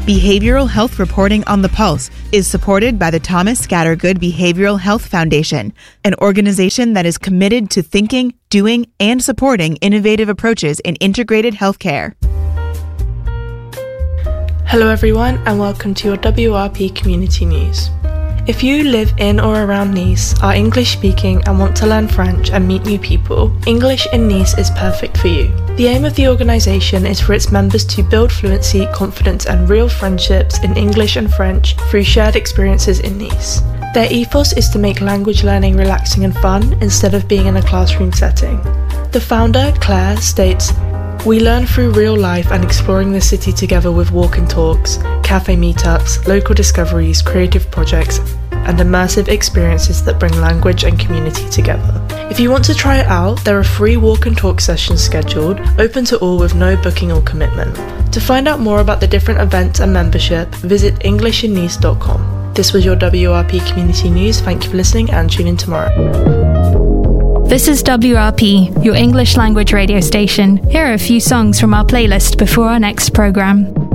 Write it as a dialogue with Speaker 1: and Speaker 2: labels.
Speaker 1: Behavioral Health Reporting on the Pulse is supported by the Thomas Scattergood Behavioral Health Foundation, an organization that is committed to thinking, doing, and supporting innovative approaches in integrated healthcare.
Speaker 2: Hello everyone, and welcome to your WRP Community News. If you live in or around Nice, are English speaking and want to learn French and meet new people, English in Nice is perfect for you. The aim of the organisation is for its members to build fluency, confidence and real friendships in English and French through shared experiences in Nice. Their ethos is to make language learning relaxing and fun instead of being in a classroom setting. The founder, Claire, states, "We learn through real life and exploring the city together with walk and talks, cafe meetups, local discoveries, creative projects, and immersive experiences that bring language and community together." If you want to try it out, there are free walk and talk sessions scheduled, open to all with no booking or commitment. To find out more about the different events and membership, visit englishinnice.com. This was your WRP Community News. Thank you for listening and tune in tomorrow.
Speaker 3: This is WRP, your English language radio station. Here are a few songs from our playlist before our next programme.